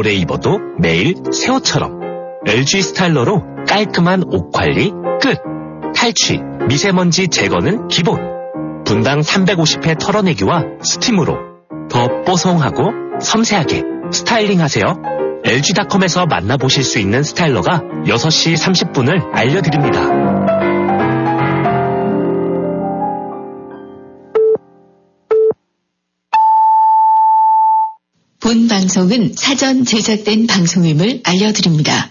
오래 입어도 매일 새 옷처럼. LG 스타일러로 깔끔한 옷 관리 끝. 탈취, 미세먼지 제거는 기본. 분당 350회 털어내기와 스팀으로 더 뽀송하고 섬세하게 스타일링하세요. LG닷컴에서 만나보실 수 있는 스타일러가 6시 30분을 알려드립니다. 본 방송은 사전 제작된 방송임을 알려드립니다.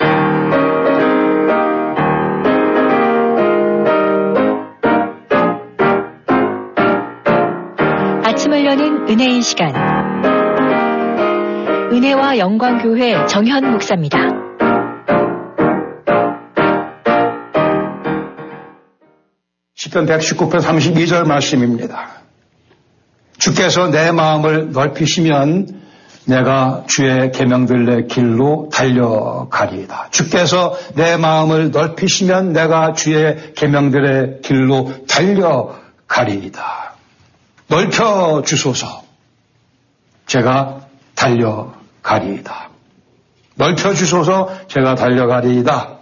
아침을 여는 은혜의 시간. 은혜와 영광교회 정현 목사입니다. 시편 119편 32절 말씀입니다. 주께서 내 마음을 넓히시면 내가 주의 계명들의 길로 달려가리이다. 주께서 내 마음을 넓히시면 내가 주의 계명들의 길로 달려가리이다. 넓혀 주소서. 제가 달려가리이다. 넓혀 주소서. 제가 달려가리이다.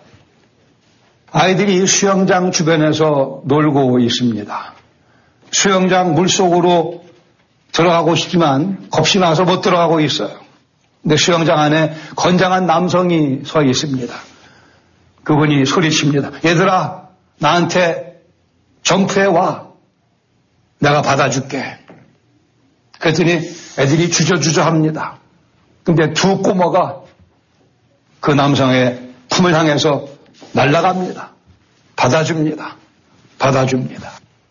아이들이 수영장 주변에서 놀고 있습니다. 수영장 물속으로 들어가고 싶지만 겁이 나서 못 들어가고 있어요. 근데 수영장 안에 건장한 남성이 서 있습니다. 그분이 소리칩니다. 얘들아, 나한테 점프해 와. 내가 받아줄게. 그랬더니 애들이 주저주저합니다. 근데 두 꼬마가 그 남성의 품을 향해서 날아갑니다. 받아줍니다. 받아줍니다.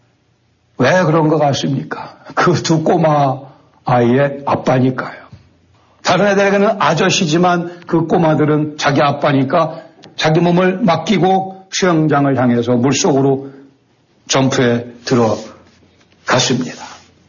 왜 그런 것 같습니까? 그 두 꼬마 아이의 아빠니까요. 다른 애들에게는 아저씨지만 그 꼬마들은 자기 아빠니까 자기 몸을 맡기고 수영장을 향해서 물속으로 점프해 들어갔습니다.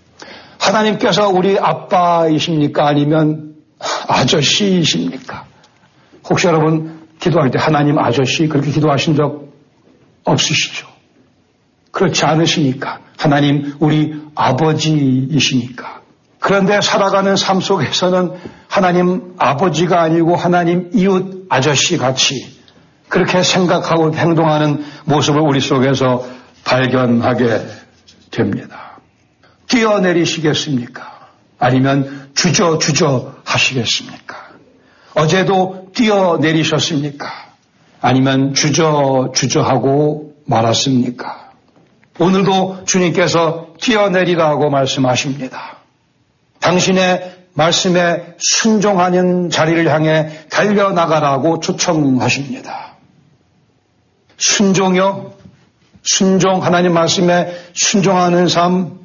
하나님께서 우리 아빠이십니까? 아니면 아저씨이십니까? 혹시 여러분 기도할 때 하나님 아저씨 그렇게 기도하신 적 없으시죠? 그렇지 않으시니까. 하나님 우리 아버지이시니까. 그런데 살아가는 삶 속에서는 하나님 아버지가 아니고 하나님 이웃 아저씨 같이 그렇게 생각하고 행동하는 모습을 우리 속에서 발견하게 됩니다. 뛰어내리시겠습니까? 아니면 주저 하시겠습니까? 어제도 뛰어내리셨습니까? 아니면 주저하고 말았습니까? 오늘도 주님께서 뛰어내리라고 말씀하십니다. 당신의 말씀에 순종하는 자리를 향해 달려나가라고 초청하십니다. 순종요? 순종, 하나님 말씀에 순종하는 삶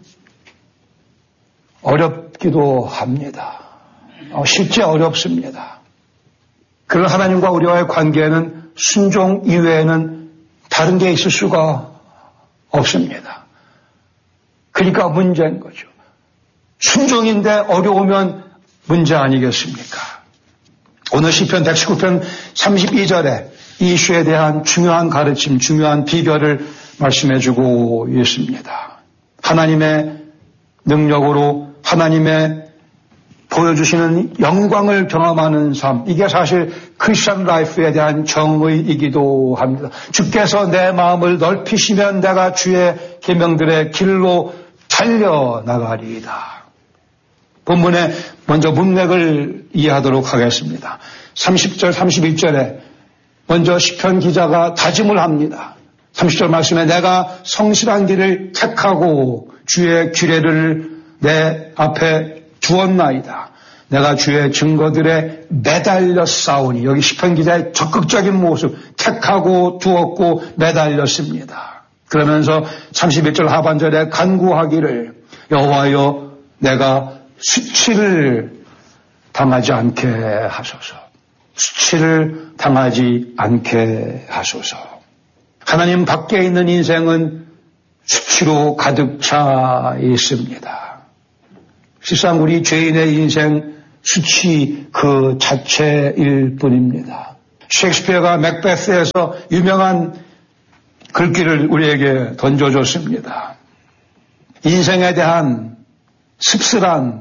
어렵기도 합니다. 실제 어렵습니다. 그런 하나님과 우리와의 관계에는 순종 이외에는 다른 게 있을 수가 없습니다. 그러니까 문제인 거죠. 순종인데 어려우면 문제 아니겠습니까? 오늘 시편 119편 32절에 이 이슈에 대한 중요한 가르침, 중요한 비결을 말씀해주고 있습니다. 하나님의 능력으로 하나님의 보여주시는 영광을 경험하는 삶, 이게 사실 크리스천 라이프에 대한 정의이기도 합니다. 주께서 내 마음을 넓히시면 내가 주의 계명들의 길로 달려나가리이다. 본문에 먼저 문맥을 이해하도록 하겠습니다. 30절, 31절에 먼저 시편 기자가 다짐을 합니다. 30절 말씀에 내가 성실한 길을 택하고 주의 규례를 내 앞에 두었나이다. 내가 주의 증거들에 매달려 싸우니. 여기 시편 기자의 적극적인 모습, 택하고 두었고 매달렸습니다. 그러면서 31절 하반절에 간구하기를 여호와여 내가 수치를 당하지 않게 하소서. 수치를 당하지 않게 하소서. 하나님 밖에 있는 인생은 수치로 가득 차 있습니다. 실상 우리 죄인의 인생 수치 그 자체일 뿐입니다. 셰익스피어가 맥베스에서 유명한 글귀를 우리에게 던져줬습니다. 인생에 대한 씁쓸한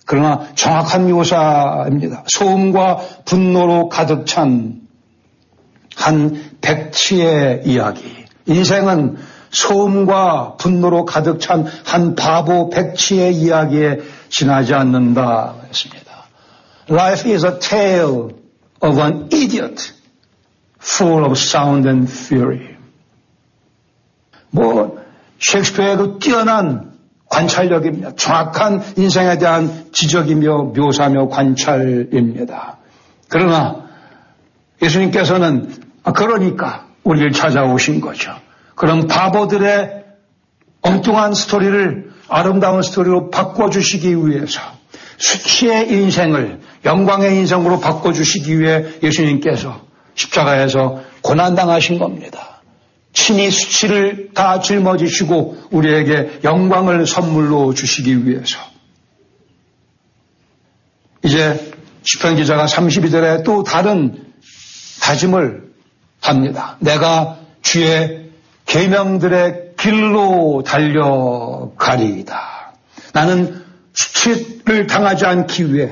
그러나 정확한 묘사입니다. 소음과 분노로 가득 찬 한 백치의 이야기. 인생은 소음과 분노로 가득 찬 한 바보 백치의 이야기에 지나지 않는다 했습니다. Life is a tale of an idiot full of sound and fury. 셰익스피어의 그 뛰어난 관찰력입니다. 정확한 인생에 대한 지적이며 묘사며 관찰입니다. 그러나 예수님께서는 그러니까 우리를 찾아오신 거죠. 그런 바보들의 엉뚱한 스토리를 아름다운 스토리로 바꿔주시기 위해서 수치의 인생을 영광의 인생으로 바꿔주시기 위해 예수님께서 십자가에서 고난당하신 겁니다. 친히 수치를 다 짊어지시고 우리에게 영광을 선물로 주시기 위해서. 이제 시편 기자가 32절에 또 다른 다짐을 합니다. 내가 주의 계명들의 길로 달려가리이다. 나는 수치를 당하지 않기 위해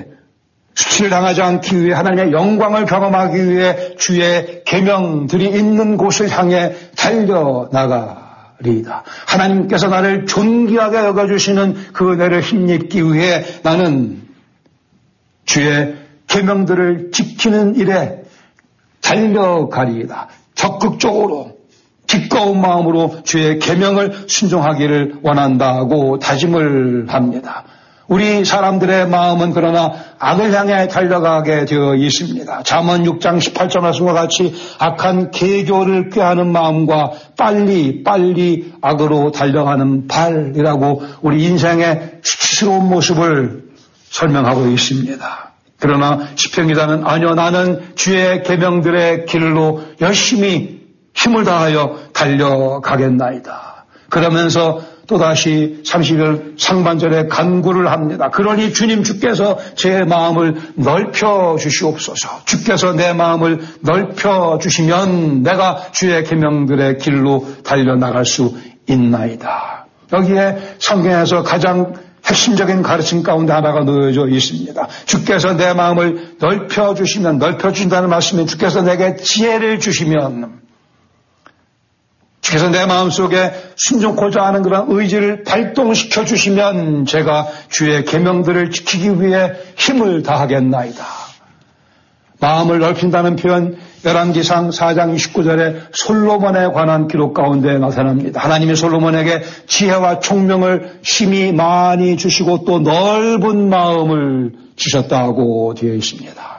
하나님의 영광을 경험하기 위해 주의 계명들이 있는 곳을 향해 달려나가리이다. 하나님께서 나를 존귀하게 여겨주시는 그 은혜를 힘입기 위해 나는 주의 계명들을 지키는 일에 달려가리이다. 적극적으로 기꺼운 마음으로 주의 계명을 순종하기를 원한다고 다짐을 합니다. 우리 사람들의 마음은 그러나 악을 향해 달려가게 되어 있습니다. 잠언 6장 18절 말씀과 같이 악한 계교를 꾀하는 마음과 빨리 악으로 달려가는 발이라고 우리 인생의 수치스러운 모습을 설명하고 있습니다. 그러나 시편 기자는 아니요, 나는 주의 계명들의 길로 열심히 힘을 다하여 달려가겠나이다. 그러면서 또다시 30절 상반절에 간구를 합니다. 그러니 주님 주께서 제 마음을 넓혀 주시옵소서. 주께서 내 마음을 넓혀 주시면 내가 주의 계명들의 길로 달려나갈 수 있나이다. 여기에 성경에서 가장 핵심적인 가르침 가운데 하나가 놓여져 있습니다. 주께서 내 마음을 넓혀주신다는 말씀은 주께서 내게 지혜를 주시면, 주께서 내 마음속에 순종코자 하는 그런 의지를 발동시켜 주시면 제가 주의 계명들을 지키기 위해 힘을 다하겠나이다. 마음을 넓힌다는 표현 열왕기상 4장 29절에 솔로몬에 관한 기록 가운데 나타납니다. 하나님이 솔로몬에게 지혜와 총명을 심히 많이 주시고 또 넓은 마음을 주셨다고 되어 있습니다.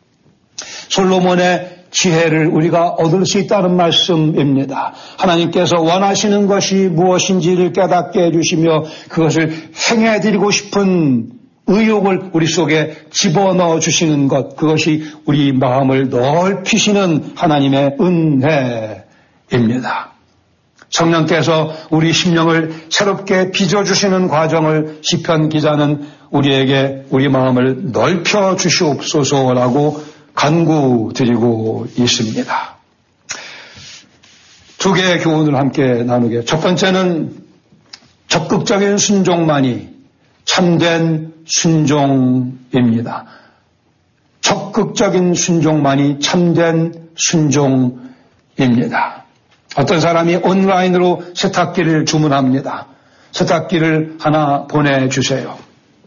솔로몬의 지혜를 우리가 얻을 수 있다는 말씀입니다. 하나님께서 원하시는 것이 무엇인지를 깨닫게 해주시며 그것을 행해드리고 싶은 의욕을 우리 속에 집어넣어 주시는 것, 그것이 우리 마음을 넓히시는 하나님의 은혜입니다. 성령께서 우리 심령을 새롭게 빚어주시는 과정을 시편 기자는 우리에게 우리 마음을 넓혀 주시옵소서라고 간구드리고 있습니다. 두 개의 교훈을 함께 나누게. 첫 번째는 적극적인 순종만이 참된 순종입니다. 적극적인 순종만이 참된 순종입니다. 어떤 사람이 온라인으로 세탁기를 주문합니다. 세탁기를 하나 보내주세요.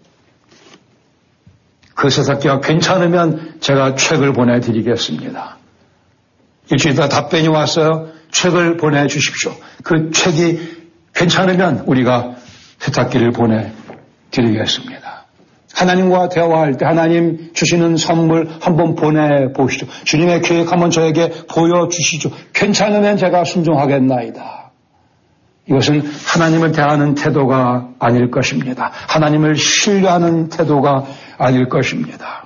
그 세탁기가 괜찮으면 제가 책을 보내드리겠습니다. 일주일 있다 답변이 왔어요. 책을 보내주십시오. 그 책이 괜찮으면 우리가 세탁기를 보내드리겠습니다. 하나님과 대화할 때 하나님 주시는 선물 한번 보내보시죠. 주님의 계획 한번 저에게 보여주시죠. 괜찮으면 제가 순종하겠나이다. 이것은 하나님을 대하는 태도가 아닐 것입니다. 하나님을 신뢰하는 태도가 아닐 것입니다.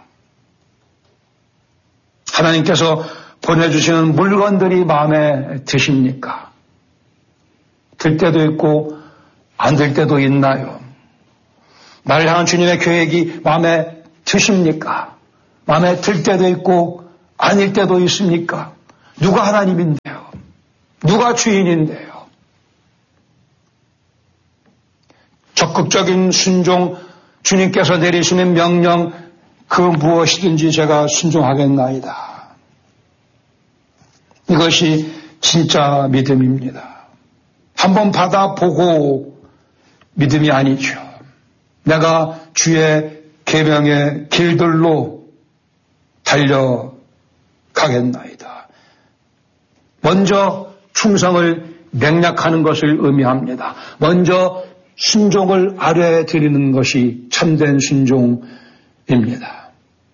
하나님께서 보내주시는 물건들이 마음에 드십니까? 들 때도 있고 안 들 때도 있나요? 나를 향한 주님의 계획이 마음에 드십니까? 마음에 들 때도 있고 아닐 때도 있습니까? 누가 하나님인데요? 누가 주인인데요? 적극적인 순종, 주님께서 내리시는 명령 그 무엇이든지 제가 순종하겠나이다. 이것이 진짜 믿음입니다. 한번 받아보고 믿음이 아니죠. 내가 주의 계명의 길들로 달려가겠나이다. 먼저 충성을 맹약하는 것을 의미합니다. 먼저 순종을 아뢰 드리는 것이 참된 순종입니다.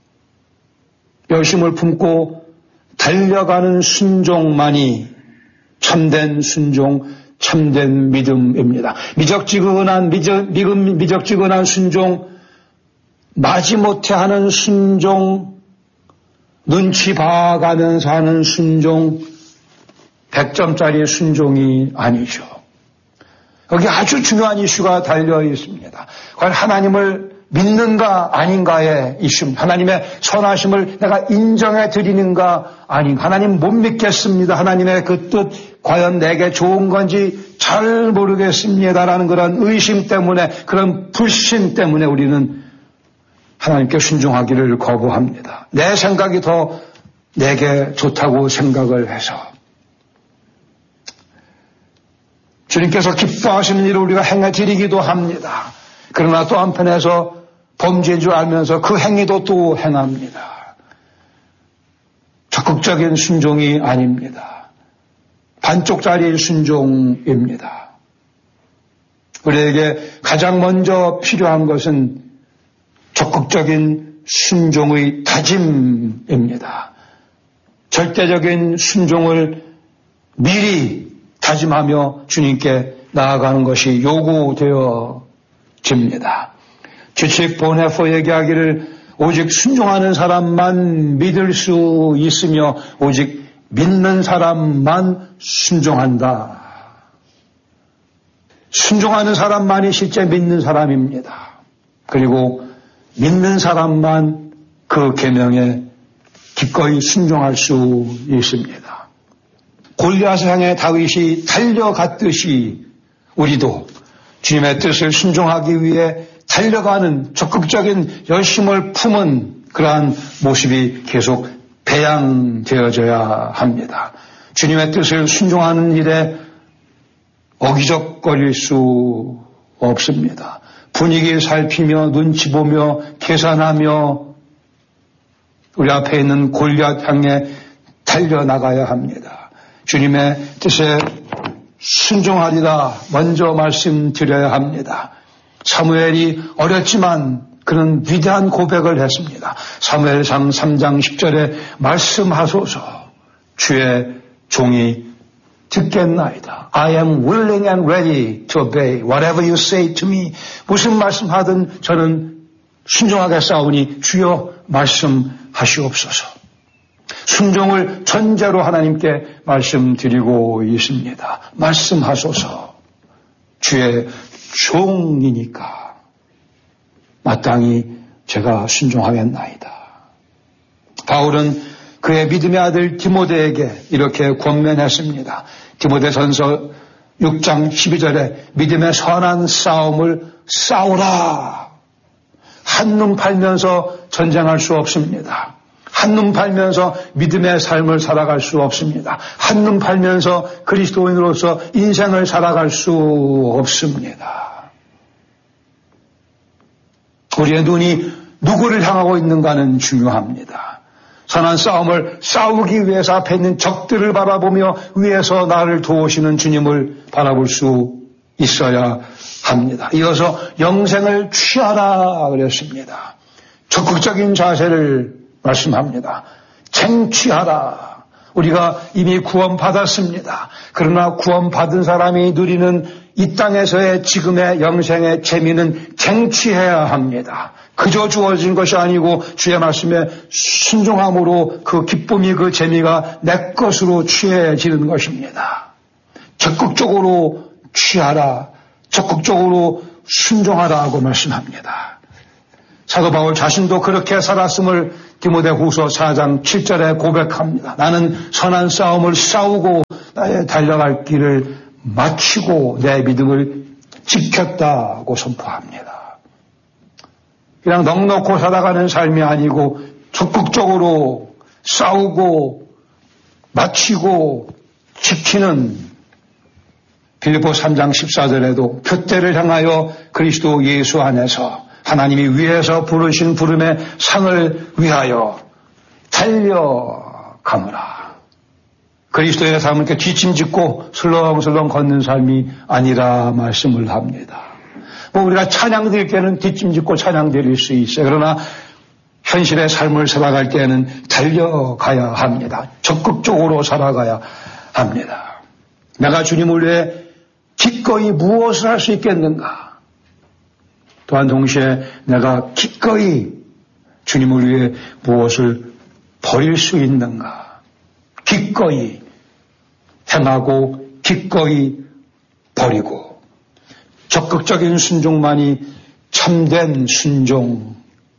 열심을 품고 달려가는 순종만이 참된 순종, 참된 믿음입니다. 미적지근한 순종, 마지못해 하는 순종, 눈치 봐가면서 하는 순종, 100점짜리 순종이 아니죠. 여기 아주 중요한 이슈가 달려 있습니다. 과연 하나님을 믿는가 아닌가의 이슈입니다. 하나님의 선하심을 내가 인정해 드리는가 아닌가. 하나님 못 믿겠습니다. 하나님의 그 뜻 과연 내게 좋은 건지 잘 모르겠습니다라는 그런 의심 때문에, 그런 불신 때문에 우리는 하나님께 순종하기를 거부합니다. 내 생각이 더 내게 좋다고 생각을 해서. 주님께서 기뻐하시는 일을 우리가 행해 드리기도 합니다. 그러나 또 한편에서 범죄인 줄 알면서 그 행위도 또 행합니다. 적극적인 순종이 아닙니다. 반쪽짜리 순종입니다. 우리에게 가장 먼저 필요한 것은 적극적인 순종의 다짐입니다. 절대적인 순종을 미리 다짐하며 주님께 나아가는 것이 요구되어집니다. 주칙 보네포 얘기하기를 오직 순종하는 사람만 믿을 수 있으며 오직 믿는 사람만 순종한다. 순종하는 사람만이 실제 믿는 사람입니다. 그리고 믿는 사람만 그 계명에 기꺼이 순종할 수 있습니다. 골리앗을 향해 다윗이 달려갔듯이 우리도 주님의 뜻을 순종하기 위해 달려가는 적극적인 열심을 품은 그러한 모습이 계속 배양되어져야 합니다. 주님의 뜻을 순종하는 일에 어기적거릴 수 없습니다. 분위기 살피며 눈치 보며 계산하며 우리 앞에 있는 골리앗 향해 달려나가야 합니다. 주님의 뜻에 순종하리라 먼저 말씀드려야 합니다. 사무엘이 어렸지만 그는 위대한 고백을 했습니다. 사무엘상 3장 10절에 말씀하소서 주의 종이 듣겠나이다. I am willing and ready to obey whatever you say to me. 무슨 말씀하든 저는 순종하겠사오니 주여 말씀하시옵소서. 순종을 전제로 하나님께 말씀드리고 있습니다. 말씀하소서. 주의 종이니까 마땅히 제가 순종하겠나이다. 바울은 그의 믿음의 아들 디모데에게 이렇게 권면했습니다. 디모데전서 6장 12절에 믿음의 선한 싸움을 싸우라. 한눈 팔면서 전쟁할 수 없습니다. 한눈 팔면서 믿음의 삶을 살아갈 수 없습니다. 한눈 팔면서 그리스도인으로서 인생을 살아갈 수 없습니다. 우리의 눈이 누구를 향하고 있는가는 중요합니다. 선한 싸움을 싸우기 위해서 앞에 있는 적들을 바라보며 위에서 나를 도우시는 주님을 바라볼 수 있어야 합니다. 이어서 영생을 취하라 그랬습니다. 적극적인 자세를 말씀합니다. 쟁취하라. 우리가 이미 구원받았습니다. 그러나 구원받은 사람이 누리는 이 땅에서의 지금의 영생의 재미는 쟁취해야 합니다. 그저 주어진 것이 아니고 주의 말씀에 순종함으로 그 기쁨이 그 재미가 내 것으로 취해지는 것입니다. 적극적으로 취하라. 적극적으로 순종하라고 말씀합니다. 사도 바울 자신도 그렇게 살았음을 디모데후서 4장 7절에 고백합니다. 나는 선한 싸움을 싸우고 나의 달려갈 길을 마치고 내 믿음을 지켰다고 선포합니다. 그냥 넉넉고 살아가는 삶이 아니고 적극적으로 싸우고 맞추고 지키는 빌립보 3장 14절에도 표대를 향하여 그리스도 예수 안에서 하나님이 위에서 부르신 부름의 상을 위하여 달려가노라. 그리스도의 삶은 이렇게 뒷짐짓고 슬렁슬렁 걷는 삶이 아니라 말씀을 합니다. 우리가 찬양 드릴 때는 뒷짐짓고 찬양 드릴 수 있어요. 그러나 현실의 삶을 살아갈 때는 달려가야 합니다. 적극적으로 살아가야 합니다. 내가 주님을 위해 기꺼이 무엇을 할 수 있겠는가? 또한 동시에 내가 기꺼이 주님을 위해 무엇을 버릴 수 있는가? 기꺼이 행하고 기꺼이 버리고 적극적인 순종만이 참된 순종입니다.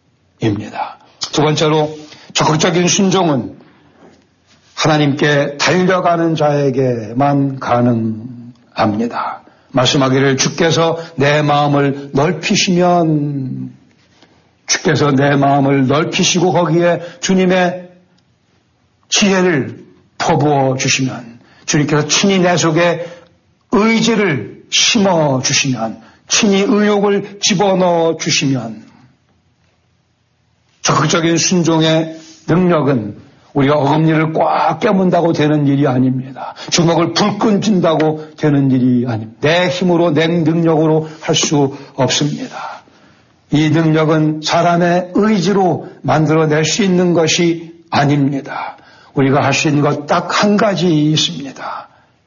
두 번째로 적극적인 순종은 하나님께 달려가는 자에게만 가능합니다. 말씀하기를 주께서 내 마음을 넓히시면 주께서 내 마음을 넓히시고 거기에 주님의 지혜를 퍼부어 주시면 주님께서 친히 내 속에 의지를 심어 주시면 친히 의욕을 집어넣어 주시면 적극적인 순종의 능력은 우리가 어금니를 꽉 깨문다고 되는 일이 아닙니다. 주먹을 불끈 쥔다고 되는 일이 아닙니다. 내 힘으로 내 능력으로 할 수 없습니다. 이 능력은 사람의 의지로 만들어낼 수 있는 것이 아닙니다. 우리가 할 수 있는 것 딱 한 가지 있습니다.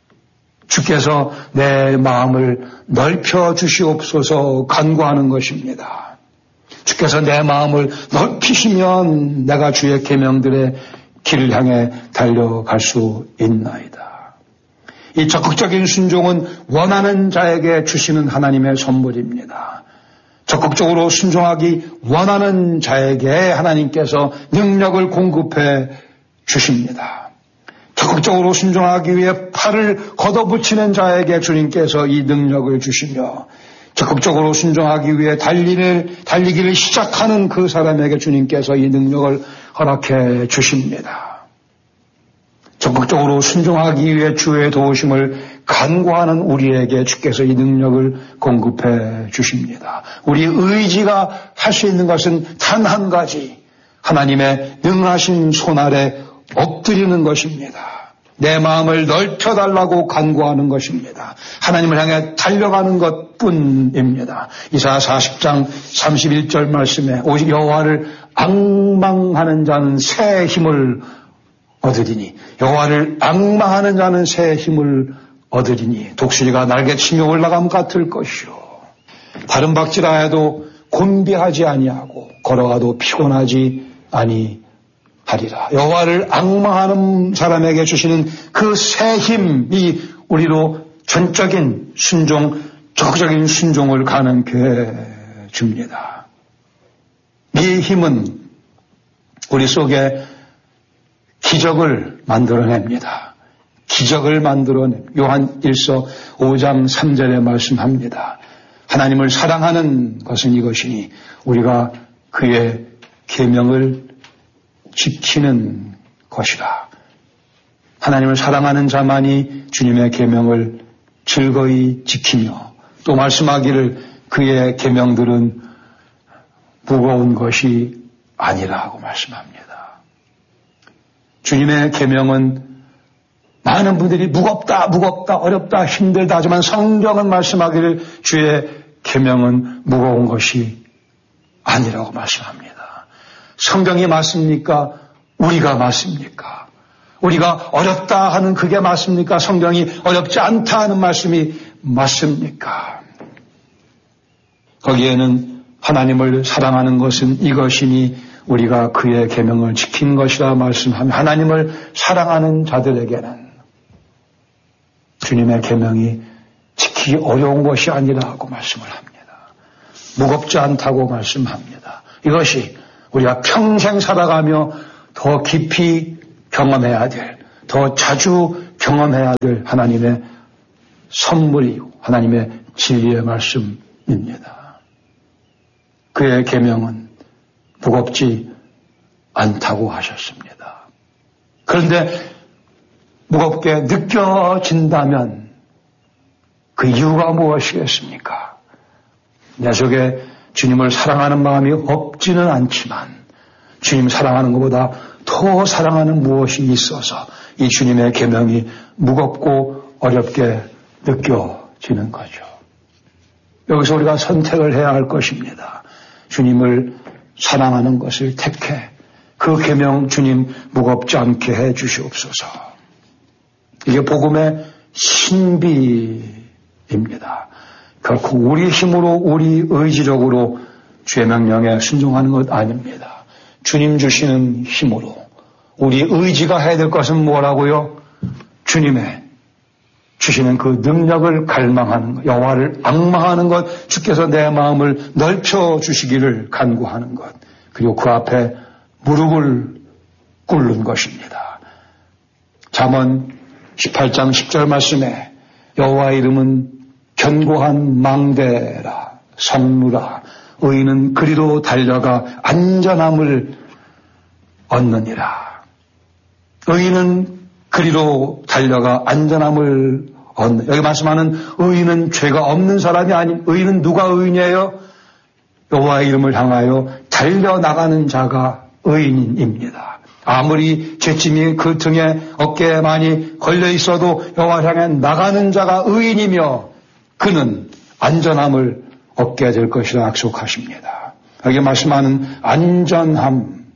주께서 내 마음을 넓혀 주시옵소서 간구하는 것입니다. 주께서 내 마음을 넓히시면 내가 주의 계명들의 길을 향해 달려갈 수 있나이다. 이 적극적인 순종은 원하는 자에게 주시는 하나님의 선물입니다. 적극적으로 순종하기 원하는 자에게 하나님께서 능력을 공급해 주십니다. 적극적으로 순종하기 위해 팔을 걷어붙이는 자에게 주님께서 이 능력을 주시며 적극적으로 순종하기 위해 달리기를 시작하는 그 사람에게 주님께서 이 능력을 허락해 주십니다. 적극적으로 순종하기 위해 주의 도우심을 간구하는 우리에게 주께서 이 능력을 공급해 주십니다. 우리 의지가 할 수 있는 것은 단 한 가지, 하나님의 능하신 손 아래 엎드리는 것입니다. 내 마음을 넓혀달라고 간구하는 것입니다. 하나님을 향해 달려가는 것뿐입니다. 이사야 40장 31절 말씀에 오직 여호와를 앙망하는 자는 새 힘을 얻으리니 여호와를 앙망하는 자는 새 힘을 얻으리니 독수리가 날개치며 올라감 같을 것이요 다른 박지라 해도 곤비하지 아니하고 걸어가도 피곤하지 아니하리라. 여호와를 앙망하는 사람에게 주시는 그 새 힘이 우리로 전적인 순종, 적극적인 순종을 가능케 줍니다. 이 힘은 우리 속에 기적을 만들어냅니다. 기적을 만들어냅니다. 요한 1서 5장 3절에 말씀합니다. 하나님을 사랑하는 것은 이것이니 우리가 그의 계명을 지키는 것이라. 하나님을 사랑하는 자만이 주님의 계명을 즐거이 지키며 또 말씀하기를 그의 계명들은 무거운 것이 아니라고 말씀합니다. 주님의 계명은 많은 분들이 무겁다, 어렵다, 힘들다 하지만 성경은 말씀하기를 주의 계명은 무거운 것이 아니라고 말씀합니다. 성경이 맞습니까? 우리가 맞습니까? 우리가 어렵다 하는 그게 맞습니까? 성경이 어렵지 않다 하는 말씀이 맞습니까? 거기에는 하나님을 사랑하는 것은 이것이니 우리가 그의 계명을 지킨 것이라 말씀하며 하나님을 사랑하는 자들에게는 주님의 계명이 지키기 어려운 것이 아니라고 말씀을 합니다. 무겁지 않다고 말씀합니다. 이것이 우리가 평생 살아가며 더 깊이 경험해야 될, 더 자주 경험해야 될 하나님의 선물이고 하나님의 진리의 말씀입니다. 그의 계명은 무겁지 않다고 하셨습니다. 그런데 무겁게 느껴진다면 그 이유가 무엇이겠습니까? 내 속에 주님을 사랑하는 마음이 없지는 않지만 주님 사랑하는 것보다 더 사랑하는 무엇이 있어서 이 주님의 계명이 무겁고 어렵게 느껴지는 거죠. 여기서 우리가 선택을 해야 할 것입니다. 주님을 사랑하는 것을 택해 그 계명 주님 무겁지 않게 해 주시옵소서. 이게 복음의 신비입니다. 결코 우리 힘으로 우리 의지력으로 주의 명령에 순종하는 것 아닙니다. 주님 주시는 힘으로 우리 의지가 해야 될 것은 뭐라고요? 주님의 주시는 그 능력을 갈망하는 것, 여호와를 앙망하는 것, 주께서 내 마음을 넓혀 주시기를 간구하는 것, 그리고 그 앞에 무릎을 꿇는 것입니다. 잠언 18장 10절 말씀에 여호와의 이름은 견고한 망대라, 성루라, 의인은 그리로 달려가 안전함을 얻느니라. 의인은 그리로 달려가 안전함을 얻는. 여기 말씀하는 의인은 죄가 없는 사람이 아닌, 의인은 누가 의인이에요? 여호와의 이름을 향하여 달려나가는 자가 의인입니다. 아무리 죄짐이 그 등에 어깨에 많이 걸려 있어도 여호와를 향해 나가는 자가 의인이며 그는 안전함을 얻게 될 것이라 약속하십니다. 여기 말씀하는 안전함,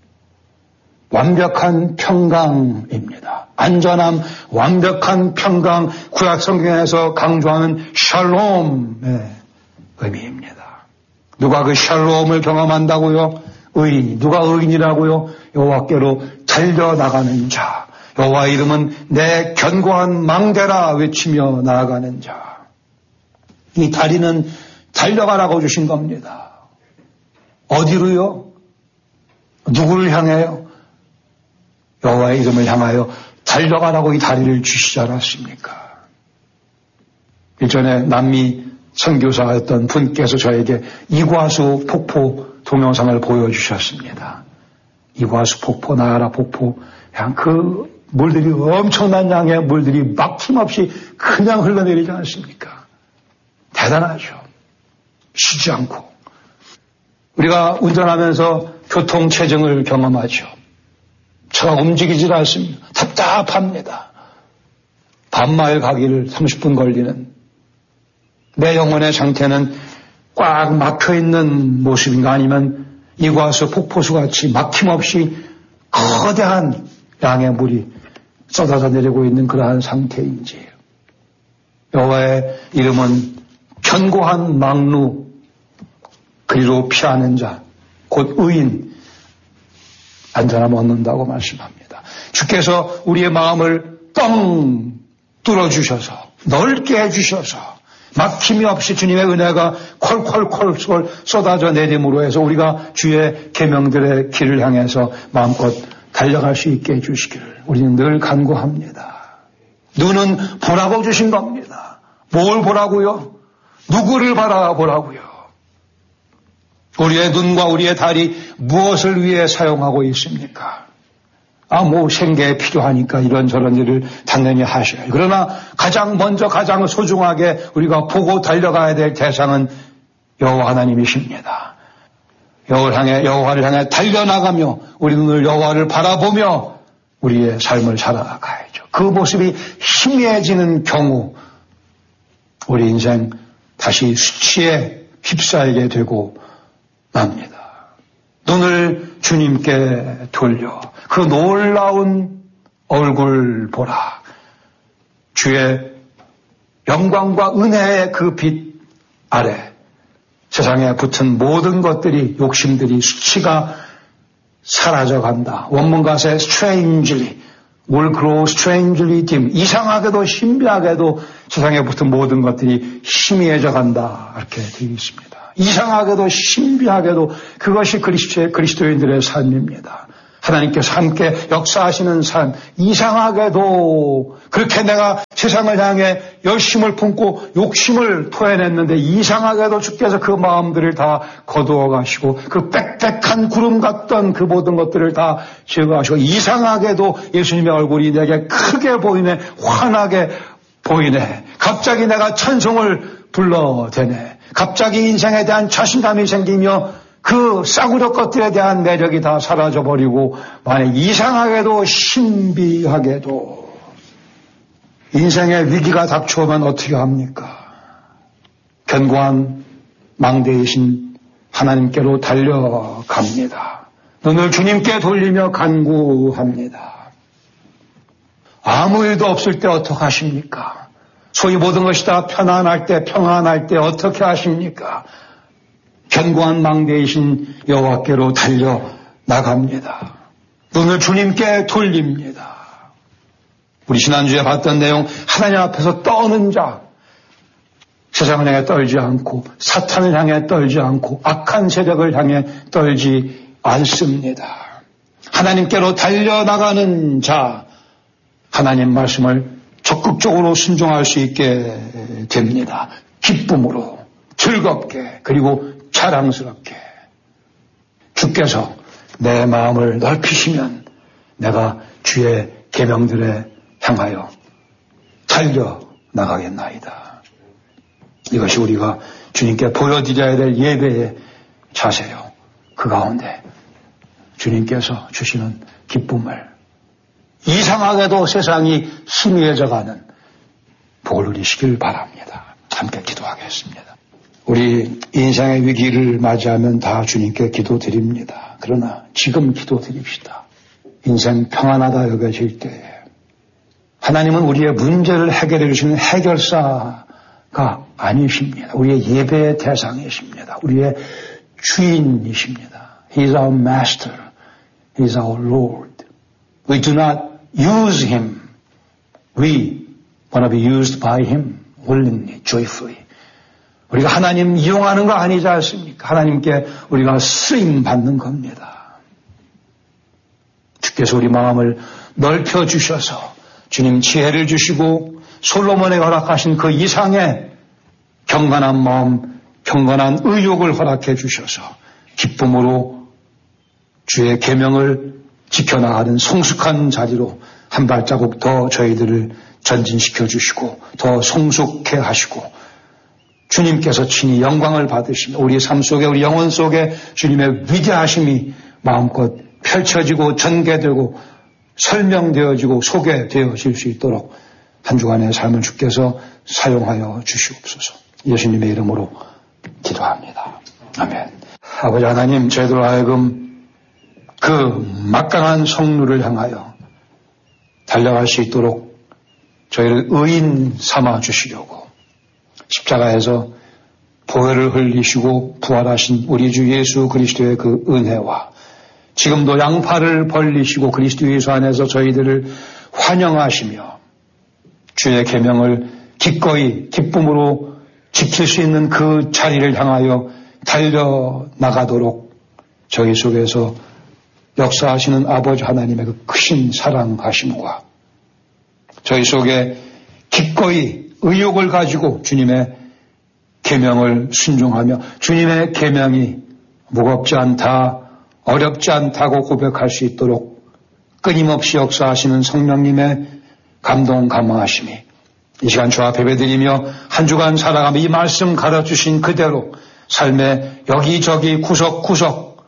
완벽한 평강입니다. 안전함, 완벽한 평강, 구약 성경에서 강조하는 샬롬의 의미입니다. 누가 그 샬롬을 경험한다고요? 의인이. 누가 의인이라고요? 여호와께로 달려나가는 자. 여호와의 이름은 내 견고한 망대라 외치며 나아가는 자. 이 다리는 달려가라고 주신 겁니다. 어디로요? 누구를 향해요? 여호와의 이름을 향하여 달려가라고 이 다리를 주시지 않았습니까? 일전에 남미 선교사였던 분께서 저에게 이과수 폭포 동영상을 보여주셨습니다. 이과수 폭포, 나야라 폭포, 그냥 그 물들이 엄청난 양의 물들이 막힘없이 그냥 흘러내리지 않습니까? 대단하죠. 쉬지 않고. 우리가 운전하면서 교통체증을 경험하죠. 차가 움직이질 않습니다. 답답합니다. 반마일 가기를 30분 걸리는 내 영혼의 상태는 꽉 막혀있는 모습인가 아니면 이과수 폭포수같이 막힘없이 거대한 양의 물이 쏟아져 내리고 있는 그러한 상태인지. 여호와의 이름은 견고한 망루, 그리로 피하는 자, 곧 의인, 안전함 얻는다고 말씀합니다. 주께서 우리의 마음을 뻥 뚫어주셔서 넓게 해주셔서 막힘이 없이 주님의 은혜가 콜콜콜 쏟아져 내림으로 해서 우리가 주의 계명들의 길을 향해서 마음껏 달려갈 수 있게 해주시기를 우리는 늘 간구합니다. 눈은 보라고 주신 겁니다. 뭘 보라고요? 누구를 바라보라고요? 우리의 눈과 우리의 다리 무엇을 위해 사용하고 있습니까? 생계에 필요하니까 이런저런 일을 당연히 하셔요. 그러나 가장 먼저 가장 소중하게 우리가 보고 달려가야 될 대상은 여호와 하나님이십니다. 여호와를 향해 달려나가며 우리 눈을 여호와를 바라보며 우리의 삶을 살아가야죠. 그 모습이 희미해지는 경우 우리 인생 다시 수치에 휩싸이게 되고 납니다. 눈을 주님께 돌려 그 놀라운 얼굴 보라. 주의 영광과 은혜의 그 빛 아래 세상에 붙은 모든 것들이, 욕심들이, 수치가 사라져간다. 원문가세 strangely, will grow strangely dim. 이상하게도 신비하게도 세상에 붙은 모든 것들이 희미해져 간다. 이렇게 되어 있습니다. 이상하게도 신비하게도 그것이 그리스도인들의 삶입니다. 하나님께서 함께 역사하시는 삶, 이상하게도 그렇게 내가 세상을 향해 열심을 품고 욕심을 토해냈는데 이상하게도 주께서 그 마음들을 다 거두어 가시고 그 빽빽한 구름 같던 그 모든 것들을 다 제거하시고 이상하게도 예수님의 얼굴이 내게 크게 보이네, 환하게 보이네. 갑자기 내가 찬송을 불러대네. 갑자기 인생에 대한 자신감이 생기며 그 싸구려 것들에 대한 매력이 다 사라져버리고 만약 이상하게도 신비하게도 인생의 위기가 닥쳐오면 어떻게 합니까? 견고한 망대이신 하나님께로 달려갑니다. 눈을 주님께 돌리며 간구합니다. 아무 일도 없을 때 어떻게 하십니까? 소위 모든 것이 다 편안할 때 평안할 때 어떻게 하십니까? 견고한 망대이신 여호와께로 달려나갑니다. 눈을 주님께 돌립니다. 우리 지난주에 봤던 내용 하나님 앞에서 떠는 자, 세상을 향해 떨지 않고 사탄을 향해 떨지 않고 악한 세력을 향해 떨지 않습니다. 하나님께로 달려나가는 자, 하나님 말씀을 적극적으로 순종할 수 있게 됩니다. 기쁨으로 즐겁게 그리고 자랑스럽게 주께서 내 마음을 넓히시면 내가 주의 계명들에 향하여 달려나가겠나이다. 이것이 우리가 주님께 보여드려야 될 예배의 자세요. 그 가운데 주님께서 주시는 기쁨을 이상하게도 세상이 희미해져가는 복을 누리시길 바랍니다. 함께 기도하겠습니다. 우리 인생의 위기를 맞이하면 다 주님께 기도드립니다. 그러나 지금 기도드립시다. 인생 평안하다 여겨질 때에 하나님은 우리의 문제를 해결해 주시는 해결사가 아니십니다. 우리의 예배의 대상이십니다. 우리의 주인이십니다. He is our master. He is our Lord. We do not use him. We want to be used by him willingly, joyfully. 우리가 하나님 이용하는 거 아니지 않습니까? 하나님께 우리가 쓰임 받는 겁니다. 주께서 우리 마음을 넓혀주셔서 주님 지혜를 주시고 솔로몬에 허락하신 그 이상의 경건한 마음, 경건한 의욕을 허락해 주셔서 기쁨으로 주의 계명을 지켜나가는 성숙한 자리로 한 발자국 더 저희들을 전진시켜 주시고 더 성숙해 하시고 주님께서 친히 영광을 받으시며 우리 삶 속에 우리 영혼 속에 주님의 위대하심이 마음껏 펼쳐지고 전개되고 설명되어지고 소개되어질 수 있도록 한 주간의 삶을 주께서 사용하여 주시옵소서. 예수님의 이름으로 기도합니다. 아멘. 아버지 하나님, 저희들 하여금 그 막강한 성루를 향하여 달려갈 수 있도록 저희를 의인 삼아 주시려고 십자가에서 보혈을 흘리시고 부활하신 우리 주 예수 그리스도의 그 은혜와 지금도 양팔을 벌리시고 그리스도 예수 안에서 저희들을 환영하시며 주의 계명을 기꺼이 기쁨으로 지킬 수 있는 그 자리를 향하여 달려나가도록 저희 속에서 역사하시는 아버지 하나님의 그 크신 사랑하심과 저희 속에 기꺼이 의욕을 가지고 주님의 계명을 순종하며 주님의 계명이 무겁지 않다, 어렵지 않다고 고백할 수 있도록 끊임없이 역사하시는 성령님의 감동 감화하심이 이 시간 주 앞에 예배드리며 한 주간 살아가며 이 말씀 가르쳐주신 그대로 삶의 여기저기 구석구석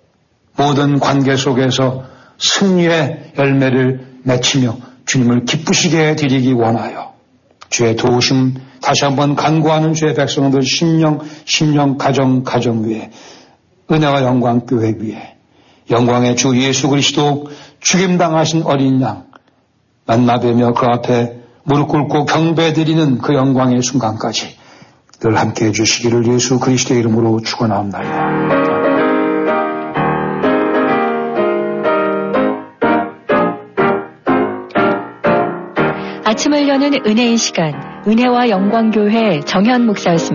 모든 관계 속에서 승리의 열매를 맺히며 주님을 기쁘시게 드리기 원하여 주의 도우심 다시 한번 간구하는 주의 백성들 심령 가정 위에 은혜와 영광 교회 위에 영광의 주 예수 그리스도 죽임당하신 어린 양 만나뵈며 그 앞에 무릎 꿇고 경배드리는 그 영광의 순간까지 늘 함께해 주시기를 예수 그리스도의 이름으로 축원하옵나이다. 아침을 여는 은혜의 시간, 은혜와 영광교회 정현 목사였습니다.